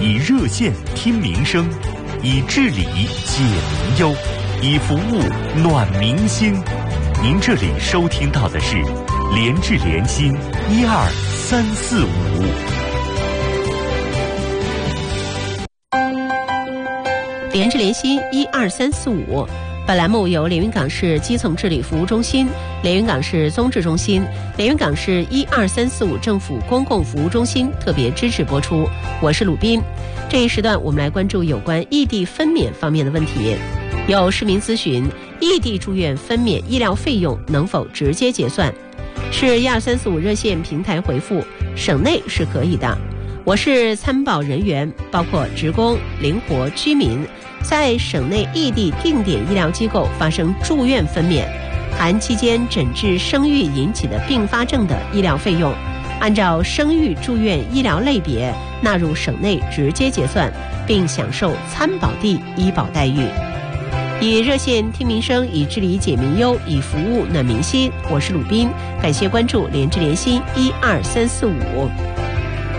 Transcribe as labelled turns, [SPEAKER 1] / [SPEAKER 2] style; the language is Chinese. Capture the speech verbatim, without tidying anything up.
[SPEAKER 1] 以热线听民生，以治理解民忧，以服务暖民心。您这里收听到的是联治联心一二三四五。
[SPEAKER 2] 联治联心一二三四五，本栏目由连云港市基层治理服务中心、连云港市综治中心、连云港市一二三四五政府公共服务中心特别支持播出。我是鲁斌。这一时段我们来关注有关异地分娩方面的问题。有市民咨询，异地住院分娩医疗费用能否直接结算？是一二三四五热线平台回复，省内是可以的。我是参保人员，包括职工、灵活居民，在省内异地定点医疗机构发生住院分娩，含期间诊治生育引起的并发症的医疗费用，按照生育住院医疗类别纳入省内直接结算，并享受参保地医保待遇。以热线听民生，以治理解民忧，以服务暖民心。我是鲁斌，感谢关注联治联心一二三四五。